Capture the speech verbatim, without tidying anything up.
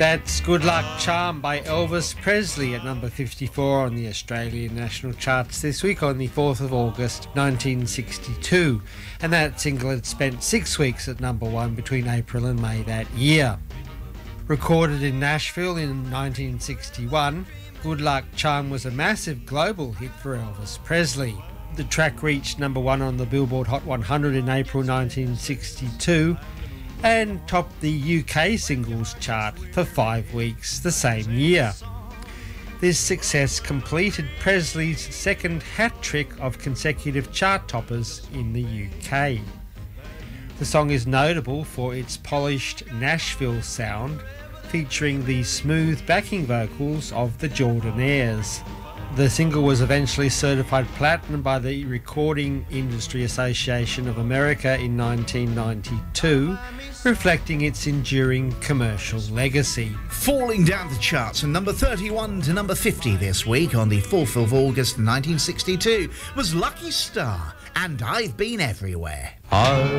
That's Good Luck Charm by Elvis Presley at number fifty-four on the Australian national charts this week on the fourth of August nineteen sixty-two. And that single had spent six weeks at number one between April and May that year. Recorded in Nashville in nineteen sixty-one, Good Luck Charm was a massive global hit for Elvis Presley. The track reached number one on the Billboard Hot one hundred in April nineteen sixty-two and topped the U K singles chart for five weeks the same year. This success completed Presley's second hat-trick of consecutive chart toppers in the U K. The song is notable for its polished Nashville sound, featuring the smooth backing vocals of the Jordanaires. The single was eventually certified platinum by the Recording Industry Association of America in nineteen ninety-two, reflecting its enduring commercial legacy. Falling down the charts from number thirty-one to number fifty this week on the fourth of August nineteen sixty-two was Lucky Star and I've Been Everywhere. I